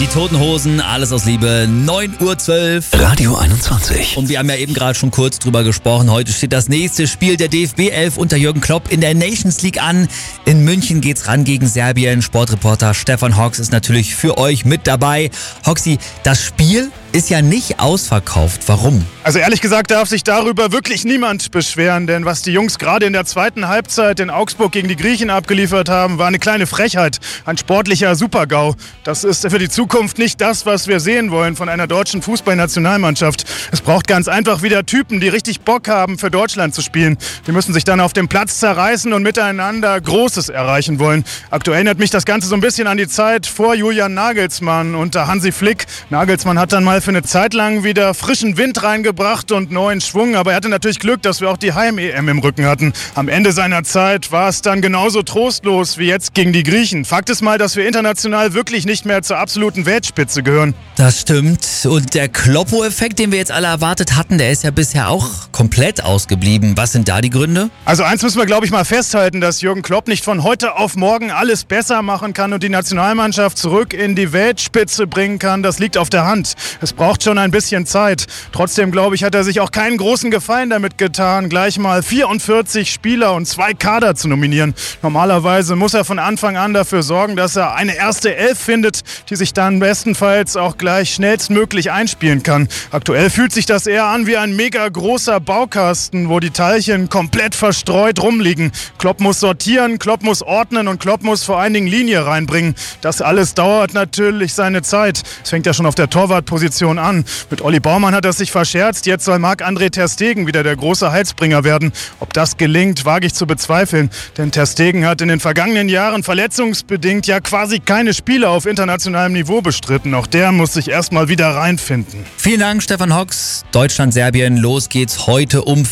Toten Hosen, alles aus Liebe, 9:12 Uhr. Radio 21. Und wir haben ja eben gerade schon kurz drüber gesprochen. Heute steht das nächste Spiel der DFB 11 unter Jürgen Klopp in der Nations League an. In München geht's ran gegen Serbien. Sportreporter Stefan Hooks ist natürlich für euch mit dabei. Hoxi, das Spiel ist ja nicht ausverkauft. Warum? Also ehrlich gesagt darf sich darüber wirklich niemand beschweren, denn was die Jungs gerade in der zweiten Halbzeit in Augsburg gegen die Griechen abgeliefert haben, war eine kleine Frechheit, ein sportlicher Super-GAU. Das ist für die Zukunft nicht das, was wir sehen wollen von einer deutschen Fußballnationalmannschaft. Es braucht ganz einfach wieder Typen, die richtig Bock haben, für Deutschland zu spielen. Die müssen sich dann auf dem Platz zerreißen und miteinander Großes erreichen wollen. Aktuell erinnert mich das Ganze so ein bisschen an die Zeit vor Julian Nagelsmann unter Hansi Flick. Nagelsmann hat dann mal für eine Zeit lang wieder frischen Wind reingebracht und neuen Schwung, aber er hatte natürlich Glück, dass wir auch die Heim-EM im Rücken hatten. Am Ende seiner Zeit war es dann genauso trostlos wie jetzt gegen die Griechen. Fakt ist mal, dass wir international wirklich nicht mehr zur absoluten Weltspitze gehören. Das stimmt. Und der Kloppo-Effekt, den wir jetzt alle erwartet hatten, der ist ja bisher auch komplett ausgeblieben. Was sind da die Gründe? Also eins müssen wir, glaube ich, mal festhalten, dass Jürgen Klopp nicht von heute auf morgen alles besser machen kann und die Nationalmannschaft zurück in die Weltspitze bringen kann. Das liegt auf der Hand. Es braucht schon ein bisschen Zeit. Trotzdem, glaube ich, hat er sich auch keinen großen Gefallen damit getan, gleich mal 44 Spieler und 2 Kader zu nominieren. Normalerweise muss er von Anfang an dafür sorgen, dass er eine erste Elf findet, die sich dann bestenfalls auch gleich schnellstmöglich einspielen kann. Aktuell fühlt sich das eher an wie ein mega großer Baukasten, wo die Teilchen komplett verstreut rumliegen. Klopp muss sortieren, Klopp muss ordnen und Klopp muss vor allen Dingen Linie reinbringen. Das alles dauert natürlich seine Zeit. Es fängt ja schon auf der Torwartposition an. Mit Olli Baumann hat er sich verscherzt. Jetzt soll Marc-André ter Stegen wieder der große Heilsbringer werden. Ob das gelingt, wage ich zu bezweifeln. Denn ter Stegen hat in den vergangenen Jahren verletzungsbedingt ja quasi keine Spiele auf internationalem Niveau bestritten. Auch der muss sich erstmal wieder reinfinden. Vielen Dank, Stefan Hooks. Deutschland-Serbien, los geht's heute um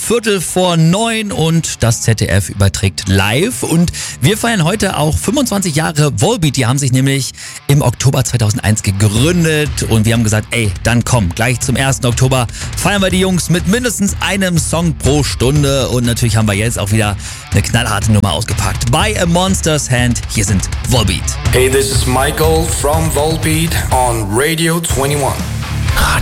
8:45 und das ZDF überträgt live. Und wir feiern heute auch 25 Jahre Volbeat. Die haben sich nämlich im Oktober 2001 gegründet und wir haben gesagt, ey, dann komm, gleich zum 1. Oktober feiern wir die Jungs mit mindestens einem Song pro Stunde und natürlich haben wir jetzt auch wieder eine knallharte Nummer ausgepackt. By a Monster's Hand, hier sind Volbeat. Hey, this is Michael from Volbeat on Radio 21.